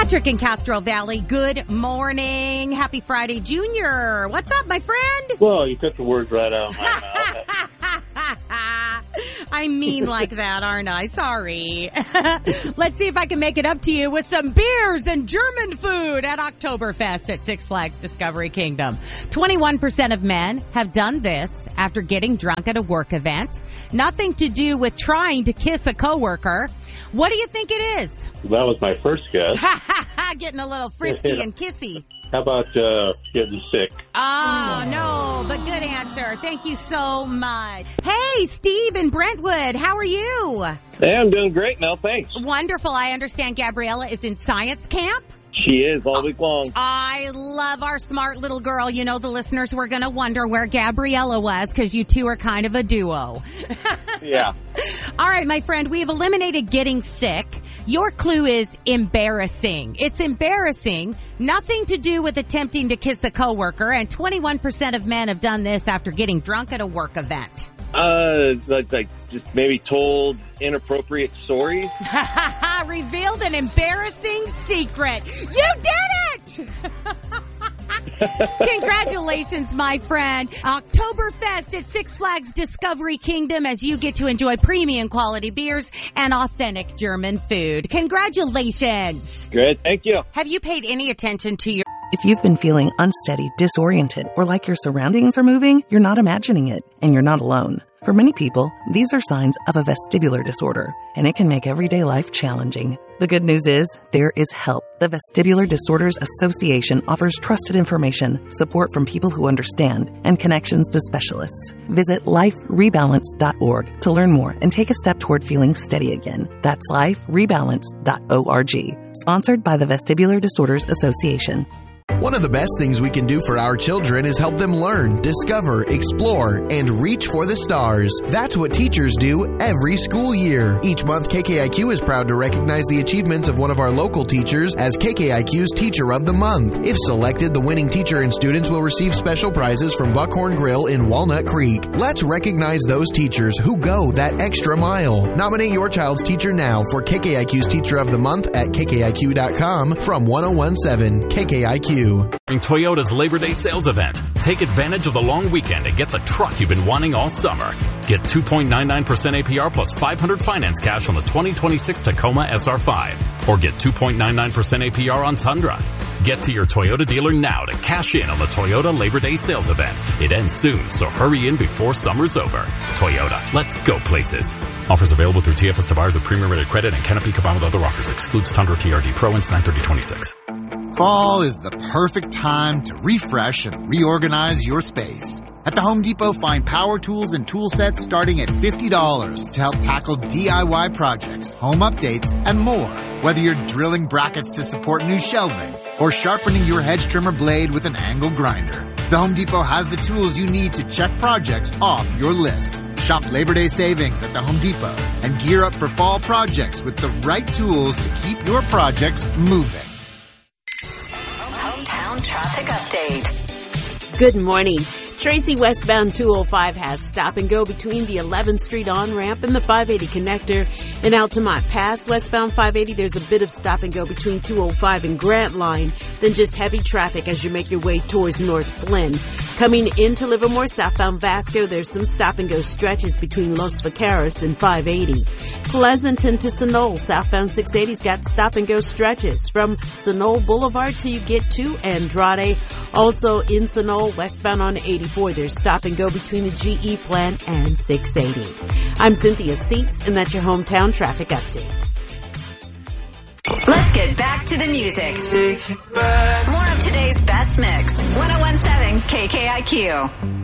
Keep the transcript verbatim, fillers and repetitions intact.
Patrick in Castro Valley, good morning. Happy Friday, Junior. What's up, my friend? Well, you took the words right out of my mouth. I mean like that, aren't I? Sorry. Let's see if I can make it up to you with some beers and German food at Oktoberfest at Six Flags Discovery Kingdom. twenty-one percent of men have done this after getting drunk at a work event. Nothing to do with trying to kiss a coworker. What do you think it is? That was my first guess. Getting a little frisky and kissy. How about uh, getting sick? Oh, no, but good answer. Thank you so much. Hey, Steve in Brentwood, how are you? Hey, I'm doing great, Mel. Thanks. Wonderful. I understand Gabriella is in science camp. She is all week long. I love our smart little girl. You know, the listeners were going to wonder where Gabriella was because you two are kind of a duo. Yeah. All right, my friend, we have eliminated getting sick. Your clue is embarrassing. It's embarrassing. Nothing to do with attempting to kiss a coworker, and twenty-one percent of men have done this after getting drunk at a work event. Uh, like, like just maybe told inappropriate stories. Revealed an embarrassing secret. You did it! Congratulations, my friend. Oktoberfest at Six Flags Discovery Kingdom as you get to enjoy premium quality beers and authentic German food. Congratulations. Good. Thank you. Have you paid any attention to your... If you've been feeling unsteady, disoriented, or like your surroundings are moving, you're not imagining it, and you're not alone. For many people, these are signs of a vestibular disorder, and it can make everyday life challenging. The good news is, there is help. The Vestibular Disorders Association offers trusted information, support from people who understand, and connections to specialists. Visit life rebalance dot org to learn more and take a step toward feeling steady again. That's life rebalance dot org. Sponsored by the Vestibular Disorders Association. One of the best things we can do for our children is help them learn, discover, explore, and reach for the stars. That's what teachers do every school year. Each month, K K I Q is proud to recognize the achievements of one of our local teachers as K K I Q's Teacher of the Month. If selected, the winning teacher and students will receive special prizes from Buckhorn Grill in Walnut Creek. Let's recognize those teachers who go that extra mile. Nominate your child's teacher now for K K I Q's Teacher of the Month at K K I Q dot com from one oh one seven K K I Q. Toyota's Labor Day sales event. Take advantage of the long weekend and get the truck you've been wanting all summer. Get two point nine nine percent A P R plus five hundred finance cash on the twenty twenty-six Tacoma S R five. Or get two point nine nine percent A P R on Tundra. Get to your Toyota dealer now to cash in on the Toyota Labor Day sales event. It ends soon, so hurry in before summer's over. Toyota, let's go places. Offers available through T F S to buyers with premium rated credit and Canopy combined with other offers. Excludes Tundra T R D Pro and nine thirty twenty-six. Fall is the perfect time to refresh and reorganize your space. At the Home Depot, find power tools and tool sets starting at fifty dollars to help tackle D I Y projects, home updates, and more. Whether you're drilling brackets to support new shelving or sharpening your hedge trimmer blade with an angle grinder, the Home Depot has the tools you need to check projects off your list. Shop Labor Day savings at the Home Depot and gear up for fall projects with the right tools to keep your projects moving. Hometown traffic update. Good morning. Tracy westbound two oh five has stop and go between the eleventh Street on-ramp and the five eighty connector. In Altamont Pass, westbound five eighty, there's a bit of stop and go between two oh five and Grant Line, then just heavy traffic as you make your way towards North Flynn. Coming into Livermore, southbound Vasco, there's some stop and go stretches between Los Vaqueros and five eighty. Pleasanton to Sunol, southbound six eighty's got stop and go stretches from Sunol Boulevard till you get to Andrade. Also in Sunol, westbound on eighty-four, there's stop and go between the G E plant and six eighty. I'm Cynthia Seats, and that's your hometown traffic update. Let's get back to the music. More of today's best mix. one oh one seven K K I Q.